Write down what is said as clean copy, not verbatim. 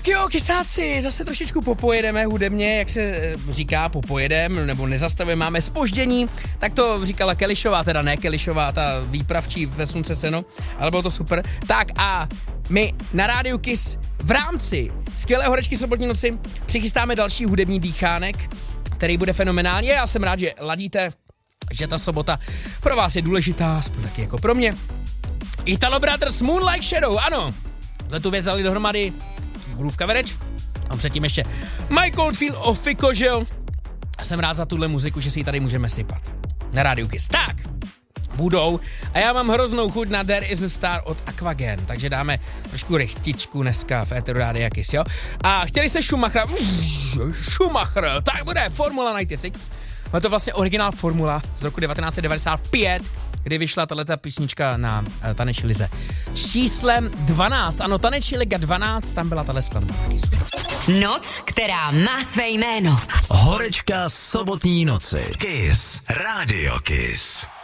jo, kysáci, zase trošičku popojedeme hudebně, jak se říká, popojedem, nebo nezastavujeme, máme zpoždění, tak to říkala Kelišová, teda ne Kelišová, ta výpravčí ve Slunce seno, ale bylo to super. Tak a my na Rádiu Kiss v rámci skvělé horečky sobotní noci přichystáme další hudební dýchánek, který bude fenomenální. Já jsem rád, že ladíte, že ta sobota pro vás je důležitá, aspoň taky jako pro mě. Italo Brothers, Moon Like Shadow, ano. Tu věc dali dohromady Groove Coverage a předtím ještě Mike Oldfield of Fico, že jo? A jsem rád za tuhle muziku, že si ji tady můžeme sypat. Na Rádiu Kiss. Tak, budou. A já mám hroznou chuť na There Is a Star od Aquagen, takže dáme trošku rychtičku dneska v éteru Rádia Kiss, jo? A chtěli jste Schumacher, tak bude Formula 96. Je to vlastně originál Formula z roku 1995, kdy vyšla tato písnička na taneční lize. S číslem 12, ano, taneční liga 12, tam byla tahle skladba. Noc, která má své jméno. Horečka sobotní noci. Kiss. Radio Kiss.